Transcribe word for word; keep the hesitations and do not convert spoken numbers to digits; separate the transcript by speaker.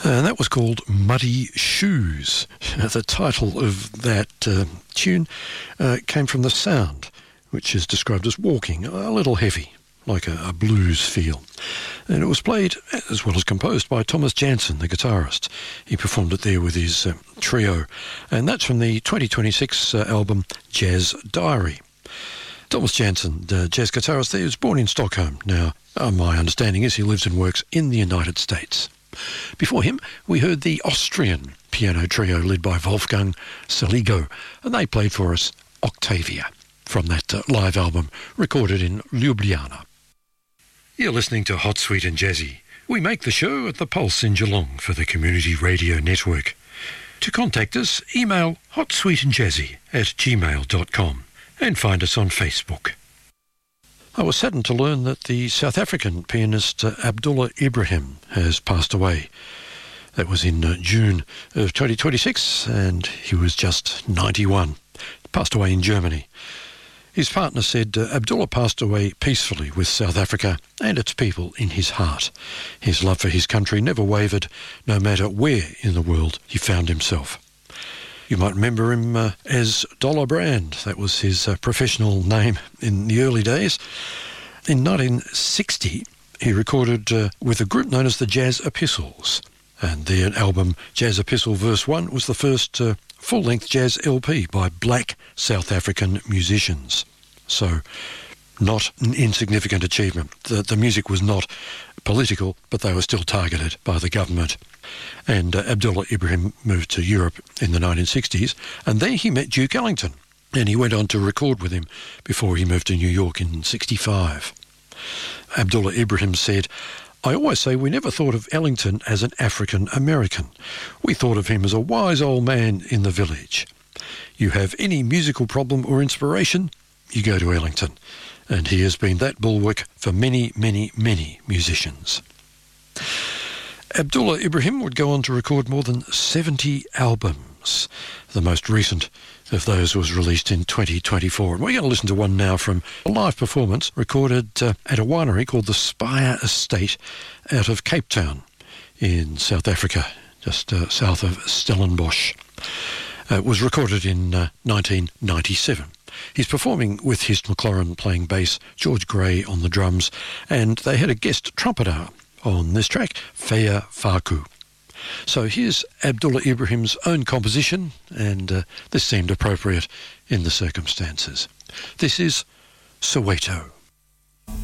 Speaker 1: And that was called Muddy Shoes. The title of that uh, tune uh, came from the sound, which is described as walking, a little heavy, like a, a blues feel. And it was played, as well as composed, by Thomas Jansen, the guitarist. He performed it there with his uh, trio. And that's from the twenty twenty-six uh, album Jazz Diary. Thomas Jansen, the jazz guitarist there, was born in Stockholm. Now, uh, my understanding is he lives and works in the United States. Before him, we heard the Austrian piano trio led by Wolfgang Saligo, and they played for us Octavia from that uh, live album recorded in Ljubljana. You're listening to Hot, Sweet and Jazzy. We make the show at the Pulse in Geelong for the Community Radio Network. To contact us, email hotsweetandjazzy at gmail dot com and find us on Facebook. I was saddened to learn that the South African pianist uh, Abdullah Ibrahim has passed away. That was in uh, June of twenty twenty-six, and he was just ninety-one. Passed away in Germany. His partner said uh, Abdullah passed away peacefully with South Africa and its people in his heart. His love for his country never wavered, no matter where in the world he found himself. You might remember him uh, as Dollar Brand. That was his uh, professional name in the early days. In nineteen sixty, he recorded uh, with a group known as the Jazz Epistles. And their album Jazz Epistle Verse one was the first uh, full-length jazz L P by black South African musicians. So, not an insignificant achievement. The, the music was not political, but they were still targeted by the government. And uh, Abdullah Ibrahim moved to Europe in the nineteen sixties, and there he met Duke Ellington, and he went on to record with him before he moved to New York in sixty-five. Abdullah Ibrahim said, "I always say we never thought of Ellington as an African-American. We thought of him as a wise old man in the village. You have any musical problem or inspiration, you go to Ellington. And he has been that bulwark for many, many, many musicians." Abdullah Ibrahim would go on to record more than seventy albums. The most recent of those was released in twenty twenty-four. And we're going to listen to one now from a live performance recorded uh, at a winery called the Spire Estate out of Cape Town in South Africa, just uh, south of Stellenbosch. Uh, it was recorded in uh, nineteen ninety-seven. He's performing with his McLaren playing bass, George Gray on the drums, and they had a guest trumpeter on this track, Faya Faku. So here's Abdullah Ibrahim's own composition, and uh, this seemed appropriate in the circumstances. This is Soweto.